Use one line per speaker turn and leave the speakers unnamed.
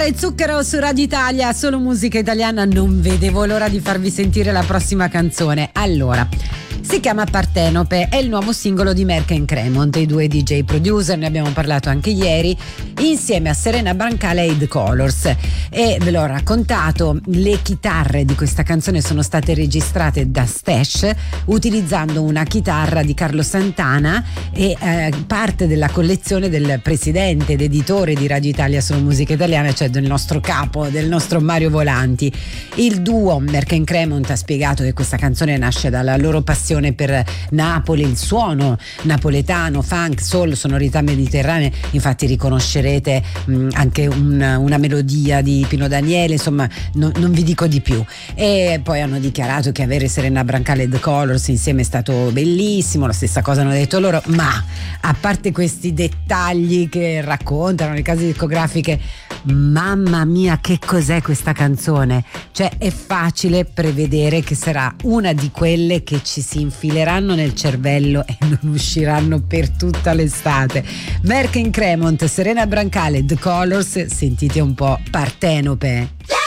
Sara e Zucchero su Radio Italia, solo musica italiana. Non vedevo l'ora di farvi sentire la prossima canzone. Allora, si chiama Partenope, è il nuovo singolo di Merck & Cremont, i due DJ producer, ne abbiamo parlato anche ieri, insieme a Serena Brancale e The Colors. E ve l'ho raccontato, le chitarre di questa canzone sono state registrate da Stash utilizzando una chitarra di Carlo Santana e parte della collezione del presidente ed editore di Radio Italia solo musica italiana, cioè del nostro capo, del nostro Mario Volanti. Il duo Merck & Cremont ha spiegato che questa canzone nasce dalla loro passione per Napoli, il suono napoletano, funk, soul, sonorità mediterranee. Infatti riconoscerete anche una melodia di Pino Daniele, insomma non vi dico di più. E poi hanno dichiarato che avere Serena Brancale e The Colors insieme è stato bellissimo, la stessa cosa hanno detto loro, ma a parte questi dettagli che raccontano le case discografiche, mamma mia che cos'è questa canzone, cioè è facile prevedere che sarà una di quelle che ci si infileranno nel cervello e non usciranno per tutta l'estate. Merck & Cremont, Serena Brancale, The Colors, sentite un po' Partenope.